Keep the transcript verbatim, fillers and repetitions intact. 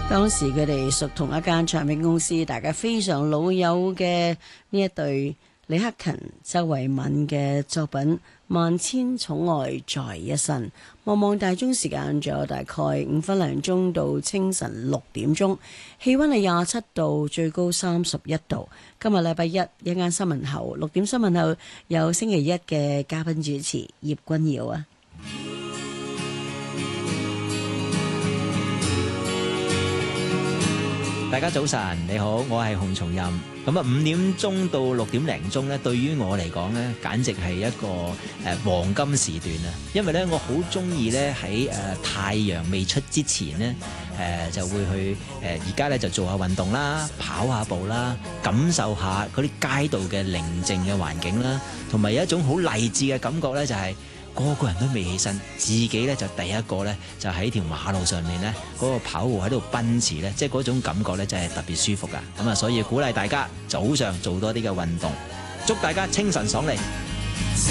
當時佢哋屬同一間唱片公司，大家非常老友嘅呢一對李克勤、周慧敏嘅作品《萬千寵愛在一身》。望望大鐘時間，仲有大概五分零鐘到清晨六點鐘，氣溫係廿七度，最高三十一度。今日禮拜一，一間新聞後六點新聞後有星期一嘅嘉賓主持葉君瑤啊。 大家早晨，你好，我係洪松蔭。咁啊，五點鐘到六點零鐘咧，對於我嚟講咧，簡直係一個誒、呃、黃金時段啊！因為咧，我好中意咧喺誒太陽未出之前咧，誒、呃、就會去誒而家咧就做下運動啦，跑下步啦，感受下嗰啲街道嘅寧靜嘅環境啦，同埋有一種好勵志嘅感覺咧，就係、是。個個人都未起身，自己咧就第一個咧就喺條馬路上面咧嗰個跑步喺度奔馳咧，即係嗰種感覺咧真係特別舒服噶。咁啊，所以鼓勵大家早上做多啲嘅運動，祝大家清晨爽利。